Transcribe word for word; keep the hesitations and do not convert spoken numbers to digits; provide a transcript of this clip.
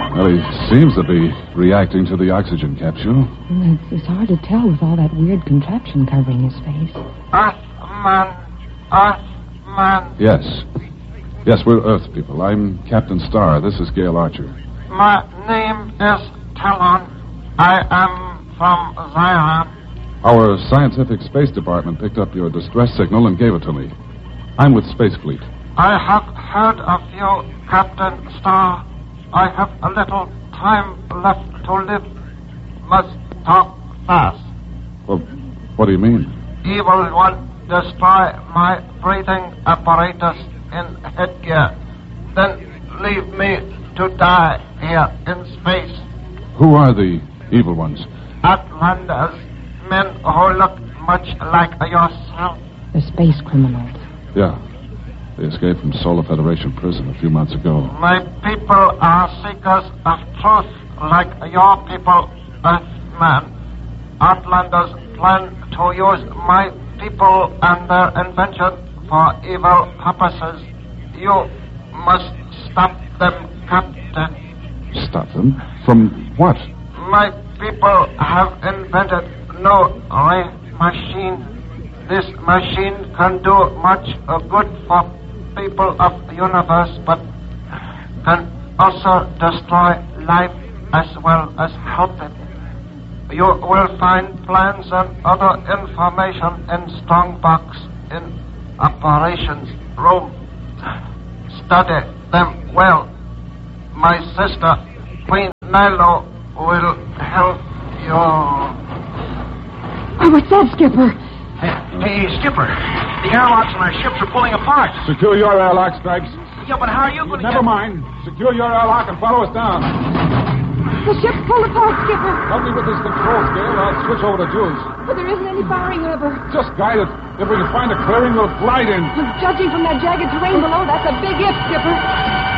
Well, he seems to be reacting to the oxygen capsule. It's, it's hard to tell with all that weird contraption covering his face. Earthman. Earthman. Yes. Yes, we're Earth people. I'm Captain Starr. This is Gail Archer. My name is Talon. I am from Zion. Our scientific space department picked up your distress signal and gave it to me. I'm with Space Fleet. I have heard of you, Captain Starr. I have a little time left to live. Must talk fast. Well, what do you mean? Evil One, destroy my breathing apparatus in headgear. Then leave me to die here in space. Who are the evil ones? Outlanders, men who look much like yourself. The space criminals. Yeah. They escaped from Solar Federation prison a few months ago. My people are seekers of truth, like your people, Earthman. Outlanders plan to use my people and their invention for evil purposes. You must stop them, Captain. Stop them? From what? My people have invented no ray machine. This machine can do much uh, good for people of the universe, but can also destroy life as well as help it. You will find plans and other information in Strongbox in operations room. Study them well. My sister, Queen Nilo, will help you. Oh, what's that, Skipper? Hey, hey, Skipper. The airlocks on our ships are pulling apart. Secure your airlock, Stripes. Yeah, but how are you going to Never get... mind. Secure your airlock and follow us down. The ship's pulled apart, Skipper. Help me with this control scale. I'll switch over to Jules. But there isn't any firing lever. Just guide it. If we can find a clearing, we'll glide in. Judging from that jagged terrain below, that's a big if, Skipper.